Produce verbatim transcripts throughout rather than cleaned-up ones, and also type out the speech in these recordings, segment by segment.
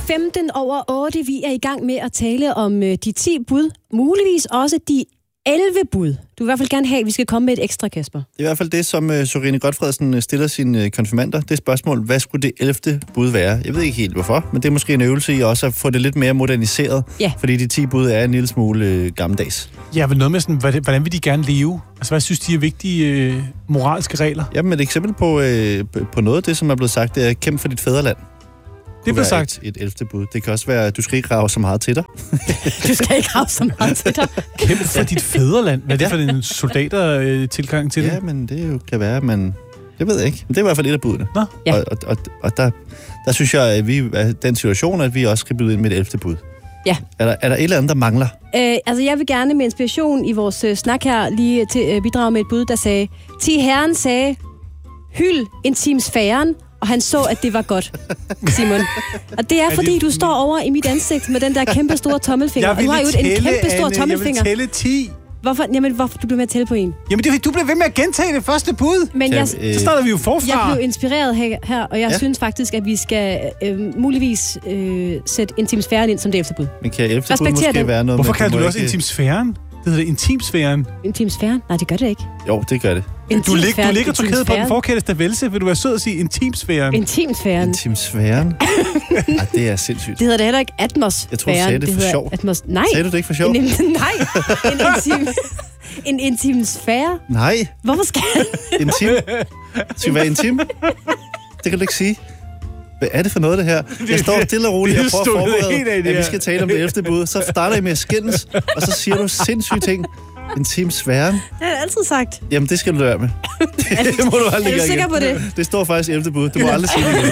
femten over otte. Vi er i gang med at tale om øh, de ti bud. Muligvis også de elleve bud. Du vil i hvert fald gerne have, at vi skal komme med et ekstra, Kasper. I hvert fald det, som uh, Sorine Godfredsen stiller sine uh, konfirmander. Det spørgsmål, hvad skulle det ellevte bud være? Jeg ved ikke helt hvorfor, men det er måske en øvelse i også at få det lidt mere moderniseret. Ja. Fordi de ti bud er en lille smule uh, gammeldags. Ja, men noget med sådan, hvordan vil de gerne leve? Altså, hvad synes de er vigtige øh, moralske regler? Jamen, et eksempel på, øh, på noget af det, som er blevet sagt, det er kæmpe for dit fædreland. Det blev sagt. Et, et ellevte bud. Det kan også være, at du skal ikke rave så meget til dig. Du skal ikke rave så meget til dig. Kæmpe for dit fædreland. Hvad er det for en soldater-tilgang til det? Ja, men det jo kan være, men jeg ved ikke. Men det er i hvert fald et af budene. Nå. Ja. Og, og, og, og der, der synes jeg, at vi er den situation, at vi også skal byde ind med et ellevte bud. Ja. Er der, er der et eller andet, der mangler? Øh, altså, jeg vil gerne med inspiration i vores øh, snak her lige til, øh, bidrage med et bud, der sagde, ti herren sagde, hyld intimsfæren, og han så, at det var godt, Simon. Og det er, fordi du står over i mit ansigt med den der kæmpe store tommelfinger. Jeg Og du har jo tælle, en kæmpe stor Anne, tommelfinger. Jeg vil tælle ti. Hvorfor? Jamen, hvorfor du bliver med at tælle på en? Jamen, det er, du bliver ved med at gentage det første bud. Men Kan, jeg, øh, Så starter vi jo forfra. jeg blev inspireret her, her og jeg Ja. synes faktisk, at vi skal øh, muligvis øh, sætte intimsfæren ind som det efterbud. Men kan ellevte bud Respekter måske den. være noget Hvorfor med, kalder du må det også ikke- intimsfæren? Det hedder intimsfæren. Intimsfæren? Nej, det gør det ikke. Jo, det gør det. Du, lig, du ligger trukeret på den Intimsfæren. forkerte stavelse. Vil du være sød at sige intimsfæren? Intimsfæren. Intimsfæren? Ej, det er sindssygt. Det hedder det heller ikke atmosfæren. Jeg tror, du sagde det for hedder sjov. Atmos... Nej. Sagde du det ikke for sjov? En, nej. En intim... En intimsfære? Nej, Hvorfor skal intim. Skal vi være intim? Det kan du ikke sige. Hvad er det for noget, det her? Jeg står stille og roligt og det er prøver at stukket helt af forberede, det at vi her. skal tale om det ellevte bud. Så starter I med at skændes, og så siger du sindssyge ting. Intim sværen. Det har jeg altid sagt. Jamen, det skal du lade være med. Det må du aldrig Er du gøre sikker igen. på det? Det står faktisk i ellevte bud. Du må aldrig sige det igen.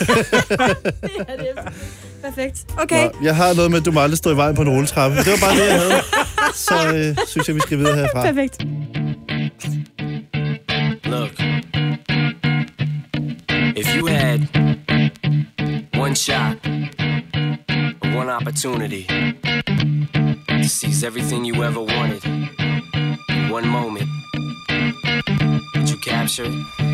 Perfekt. Okay. Nå, jeg har noget med, at du må aldrig stå i vejen på en rulletrappe. Det var bare det, jeg havde. Så øh, synes jeg, vi skal videre herfra. Perfekt. Look, if you had one shot, or one opportunity to seize everything you ever wanted in one moment, would you capture it?